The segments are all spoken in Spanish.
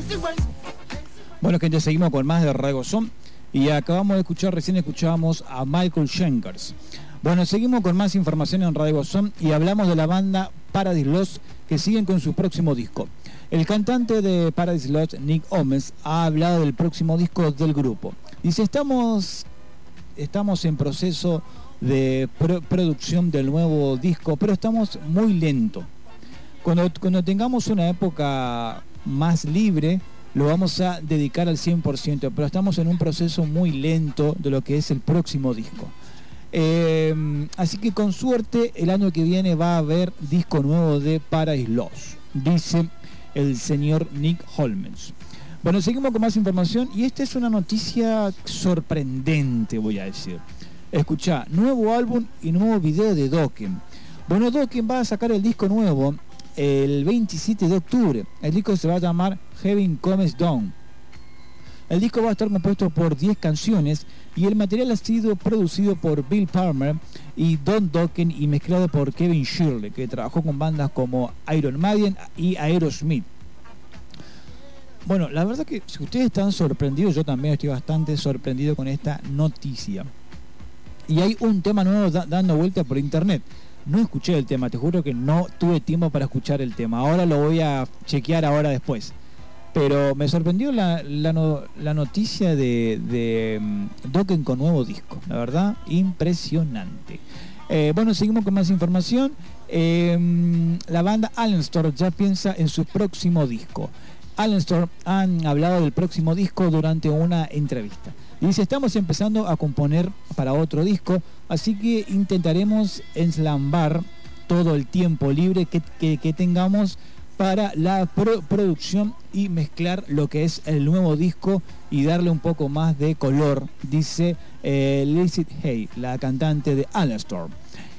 Bueno, gente, seguimos con más de Radio Son y acabamos de escuchar, recién escuchábamos a Michael Schenker. Bueno, seguimos con más información en Radio Son y hablamos de la banda Paradise Lost, que siguen con su próximo disco. El cantante de Paradise Lost, Nick Holmes, ha hablado del próximo disco del grupo. Dice, estamos en proceso de producción del nuevo disco, pero estamos muy lento. Cuando tengamos una época más libre, lo vamos a dedicar al 100%, pero estamos en un proceso muy lento de lo que es el próximo disco. Así que con suerte el año que viene va a haber disco nuevo de Paradise Lost, dice el señor Nick Holmes. Bueno, seguimos con más información y esta es una noticia sorprendente, voy a decir. Escuchá, nuevo álbum y nuevo video de Dokken. Bueno, Dokken va a sacar el disco nuevo el 27 de octubre. El disco se va a llamar Heaven Comes Down. El disco va a estar compuesto por 10 canciones y el material ha sido producido por Bill Palmer y Don Dokken y mezclado por Kevin Shirley, que trabajó con bandas como Iron Maiden y Aerosmith. Bueno, la verdad que si ustedes están sorprendidos, yo también estoy bastante sorprendido con esta noticia. Y hay un tema nuevo dando vuelta por internet. No escuché el tema, te juro que no tuve tiempo para escuchar el tema. Ahora lo voy a chequear ahora después. Pero me sorprendió la noticia de Dokken con nuevo disco. La verdad, impresionante. Bueno, seguimos con más información. La banda Halestorm ya piensa en su próximo disco. Halestorm han hablado del próximo disco durante una entrevista. Y dice, estamos empezando a componer para otro disco, así que intentaremos enslambar todo el tiempo libre que tengamos para la producción y mezclar lo que es el nuevo disco y darle un poco más de color, dice Lizzie Hay, la cantante de Halestorm.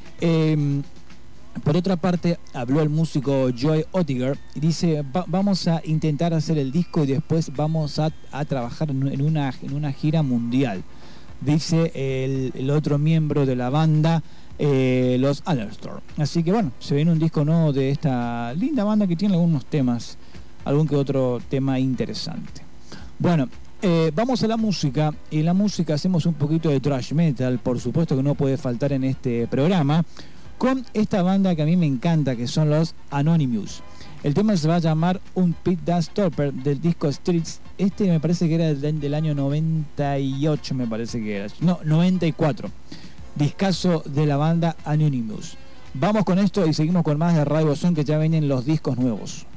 Por otra parte, habló el músico Joey Oettinger y dice, vamos a intentar hacer el disco y después vamos a trabajar en una gira mundial. Dice el otro miembro de la banda, los Halestorm. Así que bueno, se viene un disco nuevo de esta linda banda que tiene algunos temas, algún que otro tema interesante. Bueno, vamos a la música, y en la música hacemos un poquito de thrash metal, por supuesto que no puede faltar en este programa, con esta banda que a mí me encanta, que son los Anonymous. El tema se va a llamar Un Pit Dance Stopper del disco Streets. Este me parece que era del año 98, me parece que era. No, 94. Discazo de la banda Anonymous. Vamos con esto y seguimos con más de Radio Son, que ya vienen los discos nuevos.